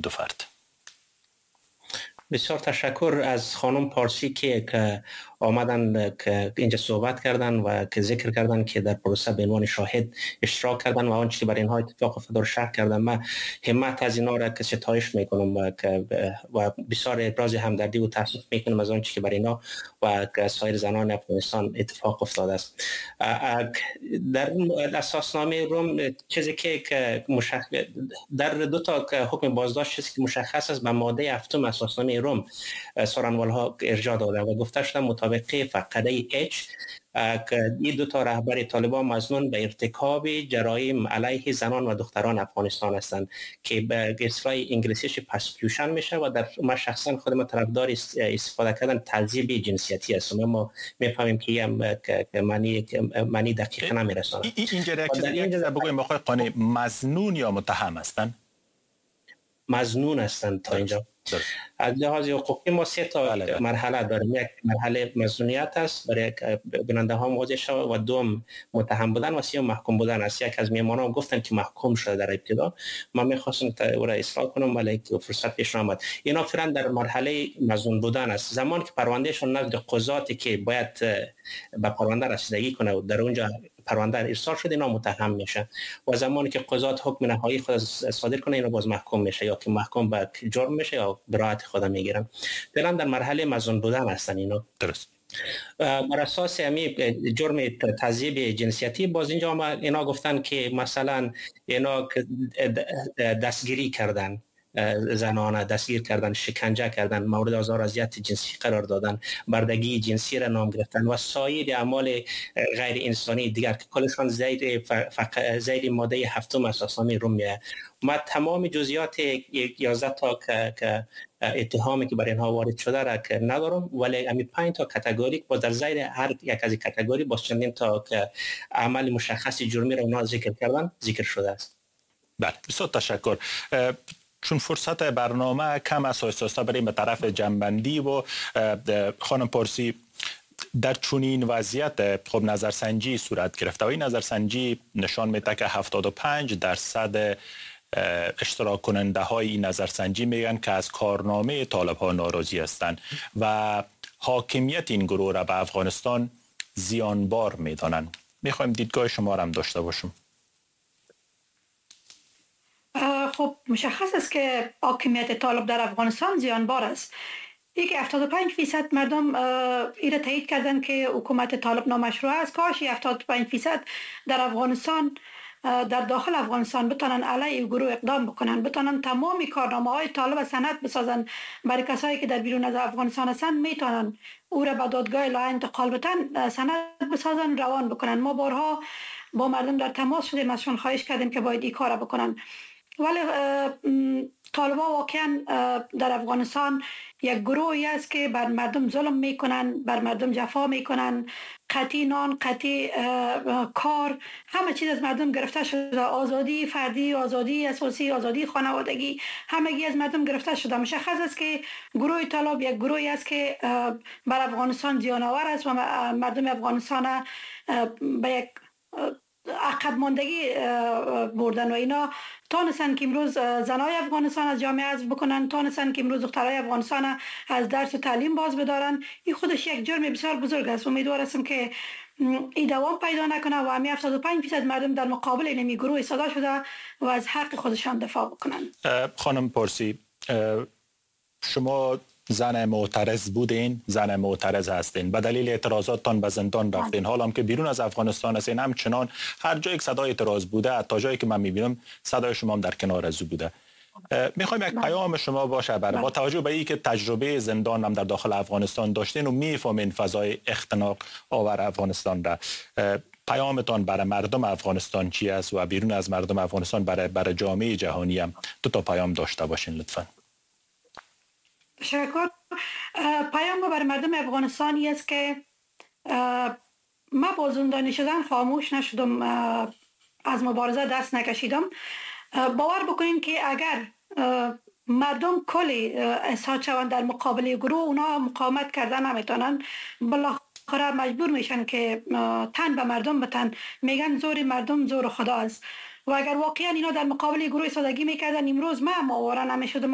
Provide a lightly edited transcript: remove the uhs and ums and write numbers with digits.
دو فرد. بسیار تشکر از خانم پارسی که آمدن که اینجا صحبت کردن و که ذکر کردن که در پروسه به عنوان شاهد اشتراک کردن و آنچه که برای اینها اتفاق افتاد رو شرح کردن. من همت از اینا را که ستایش میکنم و بسیار ابراز همدردی و تاسف میکنم از آنچه که برای اینا و سایر زنان افغانستان اتفاق افتاده است. در اساسنامه روم چیزی که در دو تا حکم بازداشت چیزی که مشخص است به ماده 7 اساسنامه روم سارنوالها ارجاع داده و گفته شده مطابق فقره H که این دو تا رهبر طالبان مظنون به ارتکاب جرایم علیه زنان و دختران افغانستان هستند که به اصطلاح انگلیسیش پرسیکیوشن میشه و در من شخصا خودم طرفدار استفاده کردن تعذیب جنسیتی هستم، اما میفهمیم که معنی دقیق نمیرسونه. اینجا بگویم آقای قانی مظنون یا متهم هستند؟ مظنون هستند تا اینجا. از لحاظ حقوقی ما سه تا مرحله داریم. یک مرحله مظنونیت است برای بیننده ها مواجه شود و دوم متهم بودن و سوم محکوم بودن است. یک از میهمانان گفتن که محکوم شده در ابتدا، من میخواستم او را اصلاح کنم ولی فرصت پیش نآمد. اینا فعلا در مرحله مظنون بودن است. زمان که پروندهشون نزد قضاتی که باید به پرونده رسیدگی کنه و در اونجا پرونده ارسال شده اینا متهم میشه و زمانی که قضات حکم نهایی خود صادر کنه اینا باز محکوم میشه یا که محکوم به جرم میشه یا براءت خود میگیرن. فعلا در مرحله مظنون بودن هستن اینا. درست. بر اساس جرم تعذیب جنسیتی باز اینجا اینا گفتن که مثلا اینا دستگیری کردن، زنانه دستگیر کردن، شکنجه کردن، مورد آزار و اذیت جنسی قرار دادن، بردگی جنسی را نام گرفتن و سایر اعمال غیر انسانی دیگر که کلشان زیر ماده 7 اساسنامه روم میه. ما تمام جزئیات 11 تا که اتهامی که برای اینها وارد شده را که ندارم، ولی همین 5 تا کاتگوری با در زیر هر یک از کاتگوری با چندین تا که عمل مشخص جرمی را اونا ذکر شده است. بله، بسیار تشکر. چون فرصت برنامه کم است احساسا بریم به طرف جنبندی و خانم پارسی در چنین وضعیت خب نظرسنجی صورت گرفته و این نظرسنجی نشان میده که 75% اشتراک کننده های این نظرسنجی میگن که از کارنامه طالب ها ناراضی هستند و حاکمیت این گروه را به افغانستان زیانبار میدانند. میخوایم دیدگاه شما را هم داشته باشیم. خب مشخص است که حاکمیت طالب در افغانستان زیانبار است. دیگه 75% مردم ایره تایید کردن که حکومت طالب نامشروع است. کاش 75% در افغانستان در داخل افغانستان بتونن علیه گروه اقدام بکنن، بتونن تمام کارنامه‌های طالب سند بسازن برای کسایی که در بیرون از افغانستان هستند، میتونن او را به دادگاه لا انتقال بدن، سند بسازن، روان بکنن. ما بارها با مردم در تماس شدیم، ازشون خواهش کردیم که باید این کارا بکنن. ولی طالبان واقعا در افغانستان یک گروهی است که بر مردم ظلم میکنن، بر مردم جفا میکنن، قطعی نان، قطعی کار، همه چیز از مردم گرفته شده. آزادی فردی، آزادی اساسی، آزادی خانوادگی، همگی از مردم گرفته شده. مشخص است که گروه طالب یک گروهی است که بر افغانستان زیان آور است و مردم افغانستان به یک عقب ماندگی بردن و اینا تانستن که امروز زنای افغانستان از جامعه حذف بکنن، تانستن که امروز دخترای افغانستان از درس و تعلیم باز بدارن. این خودش یک جرم بسیار بزرگ است. امیدوار هستم که این دوام پیدا نکنه و همین 75% مردم در مقابل این گروه ایستاده شده و از حق خودشان دفاع بکنن. خانم پارسی، شما زن معترض بودین، زن معترض هستین، به دلیل اعتراضاتتان به زندان رفتین، حالا هم که بیرون از افغانستان هستین همچنان هر جایی که صدای اعتراض بوده، تا جایی که من میبینم صدای شما هم در کنار از او بوده. میخوایم یک پیام شما باشه با توجه به اینکه تجربه زندان هم در داخل افغانستان داشتین و میفهمین فضای اختناق آور افغانستان را، پیامتان برای مردم افغانستان چی است و بیرون از مردم افغانستان برای جامعه جهانی هم دو تا پیام داشته باشین لطفاً. تشکر. پیام برای مردم افغانستان است که ما با زندانی شدن خاموش نشدم، از مبارزه دست نکشیدم. باور بکنین که اگر مردم کلی احساس شوند در مقابل گروه، اونا مقاومت کردن نمیتونن، بالاخره مجبور میشن که تن به مردم بتن. میگن زور مردم زور خدا است و اگر واقعا اینا در مقابل گروه ایستادگی میکردن امروز ما آواره نمیشدم.